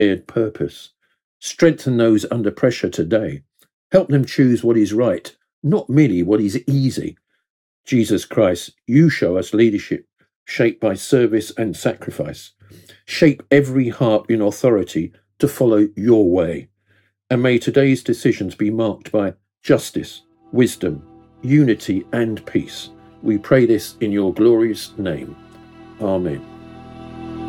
shared purpose. Strengthen those under pressure today. Help them choose what is right, not merely what is easy. Jesus Christ, you show us leadership shaped by service and sacrifice. Shape every heart in authority to follow your way. And may today's decisions be marked by justice, wisdom, unity, and peace. We pray this in your glorious name. Amen.